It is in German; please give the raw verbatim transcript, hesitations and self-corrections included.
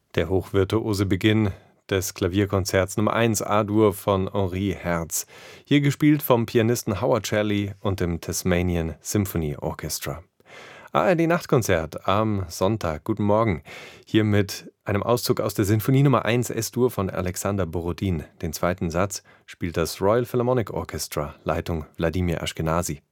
Der hochvirtuose Beginn des Klavierkonzerts Nummer eins A-Dur von Henri Herz, hier gespielt vom Pianisten Howard Shelley und dem Tasmanian Symphony Orchestra. A R D-Nachtkonzert am Sonntag. Guten Morgen. Hier mit einem Auszug aus der Sinfonie Nummer eins S-Dur von Alexander Borodin. Den zweiten Satz spielt das Royal Philharmonic Orchestra, Leitung Wladimir Ashkenazy.